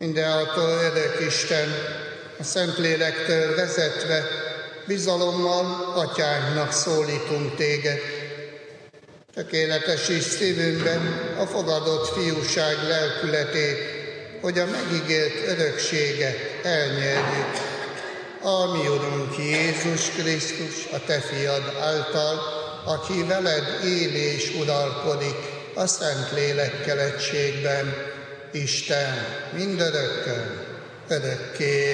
mindenható örök Isten, a Szentlélektől vezetve, bizalommal Atyánknak szólítunk téged. Tökéletesíts szívünkben a fogadott fiúság lelkületét, hogy a megígért örökséget elnyerjük. A mi Urunk Jézus Krisztus, a te fiad által, aki veled él és uralkodik a Szent Lélekkel egységben, Isten mindörökkön, örökké.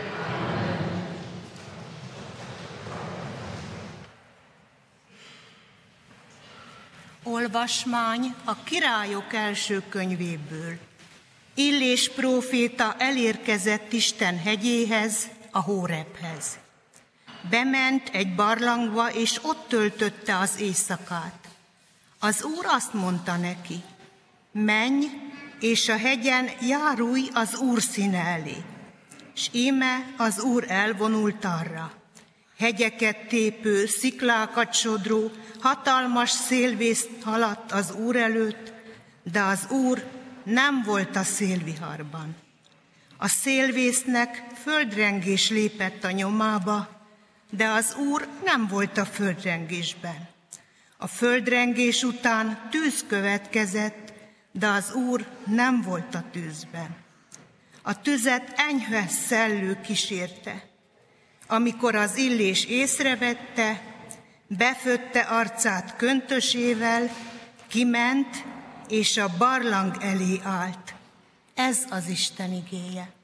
Olvasmány a Királyok első könyvéből. Illés próféta elérkezett Isten hegyéhez, a Hórebhez. Bement egy barlangba, és ott töltötte az éjszakát. Az Úr azt mondta neki: menj, és a hegyen járulj az Úr színe elé. S íme az Úr elvonult arra. Hegyeket tépő, sziklákat sodró, hatalmas szélvész haladt az Úr előtt, de az Úr nem volt a szélviharban. A szélvésznek földrengés lépett a nyomába, de az Úr nem volt a földrengésben. A földrengés után tűz következett, de az Úr nem volt a tűzben. A tüzet enyhe szellő kísérte. Amikor az Illés észrevette, befödte arcát köntösével, kiment, és a barlang elé állt. Ez az Isten igéje.